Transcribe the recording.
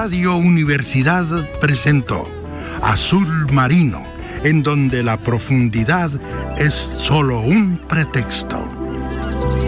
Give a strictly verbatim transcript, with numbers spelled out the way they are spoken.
Radio Universidad presentó Azul Marino, en donde la profundidad es solo un pretexto.